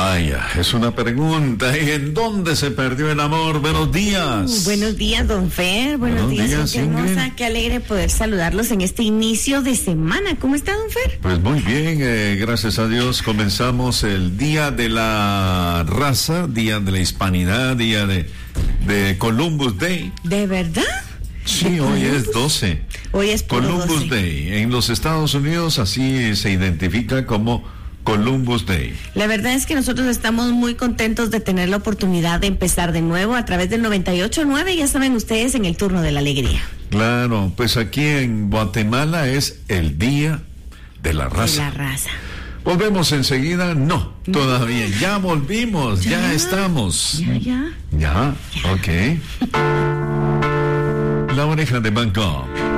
Vaya, es una pregunta. ¿Y en dónde se perdió el amor? Buenos días. Buenos días, don Fer. Buenos días, gente hermosa. Qué alegre poder saludarlos en este inicio de semana. ¿Cómo está, don Fer? Pues muy bien, gracias a Dios. Comenzamos el Día de la Raza, Día de la Hispanidad, Día de Columbus Day. ¿De verdad? Sí, hoy es 12. Hoy es Columbus 12. Day. En los Estados Unidos así se identifica como Columbus Day. La verdad es que nosotros estamos muy contentos de tener la oportunidad de empezar de nuevo a través del 98.9, ya saben ustedes, en el turno de la alegría. Claro, pues aquí en Guatemala es el Día de la Raza. De la raza. ¿Volvemos enseguida? No, todavía. Ya volvimos, ya estamos. Ya. Ok. La Oreja de Bangkok.